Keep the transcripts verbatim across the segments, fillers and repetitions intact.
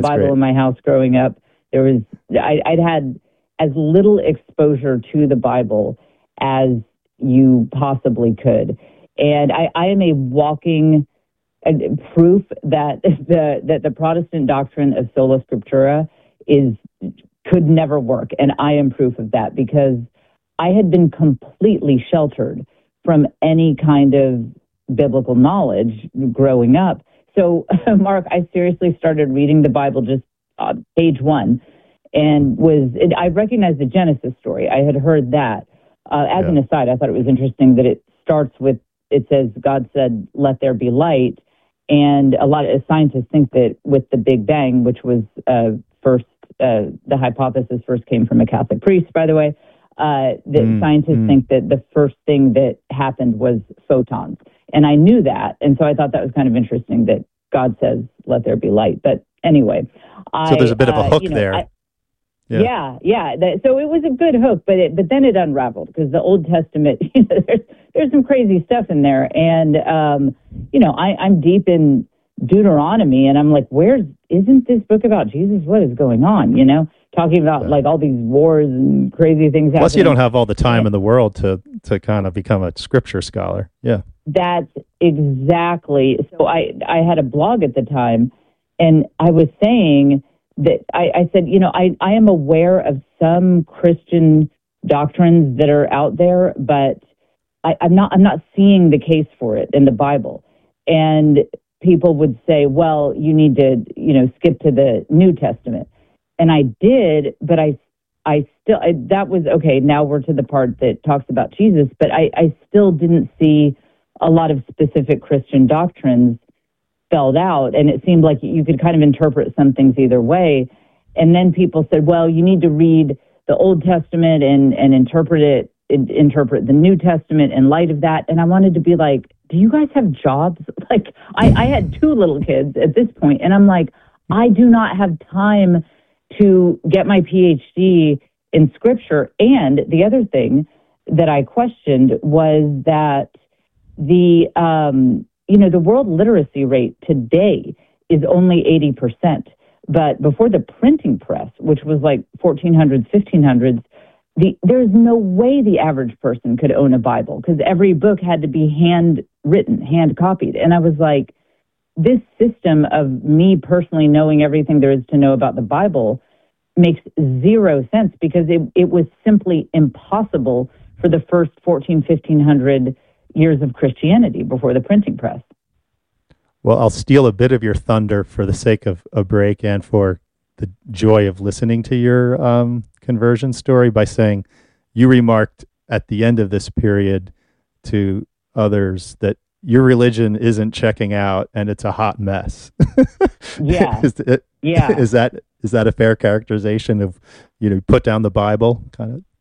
Bible great. in my house growing up. There was I, I'd had as little exposure to the Bible as you possibly could, and I, I am a walking uh, proof that the that the Protestant doctrine of sola scriptura is could never work, and I am proof of that because I had been completely sheltered from any kind of biblical knowledge growing up. So, Mark, I seriously started reading the Bible just uh, page one, and was it, I recognized the Genesis story. I had heard that. Uh, as yeah. an aside, I thought it was interesting that it starts with, it says, God said, let there be light. And a lot of scientists think that with the Big Bang, which was uh, first, uh, the hypothesis first came from a Catholic priest, by the way, uh, that mm, scientists mm. think that the first thing that happened was photons. And I knew that. And so I thought that was kind of interesting that God says, let there be light. But anyway. So I, there's a bit of a hook uh, you know, there. I, yeah, yeah. yeah that, so it was a good hook, but it, but then it unraveled because the Old Testament, you know, there's, there's some crazy stuff in there. And, um, you know, I, I'm deep in Deuteronomy, and I'm like, where's, isn't this book about Jesus? What is going on, you know? Talking about yeah. like all these wars and crazy things happening. Plus, you don't have all the time in the world to to kind of become a scripture scholar. Yeah, that's exactly. So I I had a blog at the time, and I was saying that I, I said, you know, I I am aware of some Christian doctrines that are out there, but I, I'm not I'm not seeing the case for it in the Bible. And people would say, well, you need to, you know, skip to the New Testament. And I did, but I, I still, I, that was, okay, now we're to the part that talks about Jesus, but I, I still didn't see a lot of specific Christian doctrines spelled out. And it seemed like you could kind of interpret some things either way. And then people said, well, you need to read the Old Testament and, and interpret it, in, interpret the New Testament in light of that. And I wanted to be like, do you guys have jobs? Like, I, I had two little kids at this point, and I'm like, I do not have time to get my P H D in scripture. And the other thing that I questioned was that the, um, you know, the world literacy rate today is only eighty percent. But before the printing press, which was like fourteen hundreds, fifteen hundreds, the, there's no way the average person could own a Bible because every book had to be handwritten, hand copied. And I was like, this system of me personally knowing everything there is to know about the Bible makes zero sense because it, it was simply impossible for the first fourteen, fifteen hundred years of Christianity before the printing press. Well, I'll steal a bit of your thunder for the sake of a break and for the joy of listening to your um, conversion story by saying you remarked at the end of this period to others that your religion isn't checking out and it's a hot mess. Yeah. is, it, yeah. is that is that a fair characterization of, you know, put down the Bible kind of?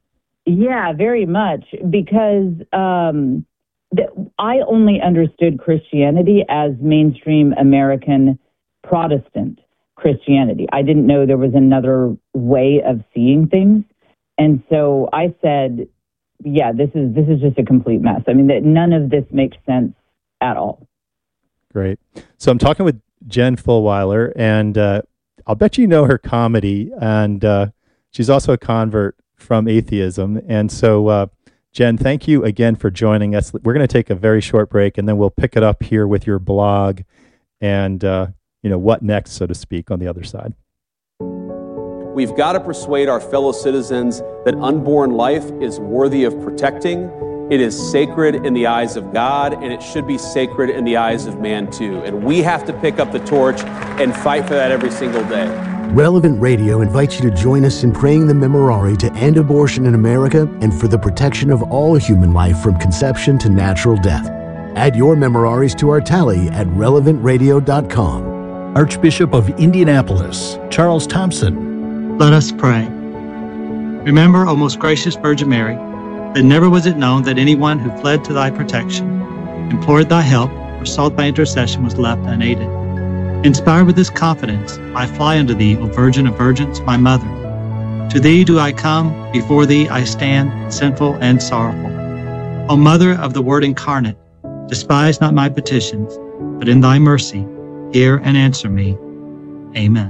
Yeah, very much, because um, th- I only understood Christianity as mainstream American Protestant Christianity. I didn't know there was another way of seeing things. And so I said, yeah, this is this is just a complete mess. I mean, that none of this makes sense at all. Great. So I'm talking with Jen Fulwiler, and uh, I'll bet you know her comedy, and uh, she's also a convert from atheism. And so, uh, Jen, thank you again for joining us. We're going to take a very short break, and then we'll pick it up here with your blog and, uh, you know, what next, so to speak, on the other side. We've got to persuade our fellow citizens that unborn life is worthy of protecting. It is sacred in the eyes of God, and it should be sacred in the eyes of man too. And we have to pick up the torch and fight for that every single day. Relevant Radio invites you to join us in praying the Memorare to end abortion in America and for the protection of all human life from conception to natural death. Add your Memoraries to our tally at relevant radio dot com. Archbishop of Indianapolis, Charles Thompson. Let us pray. Remember, O most gracious Virgin Mary, that never was it known that anyone who fled to thy protection, implored thy help, or sought thy intercession was left unaided. Inspired with this confidence, I fly unto thee, O Virgin of Virgins, my Mother. To thee do I come, before thee I stand, sinful and sorrowful. O Mother of the Word incarnate, despise not my petitions, but in thy mercy, hear and answer me. Amen.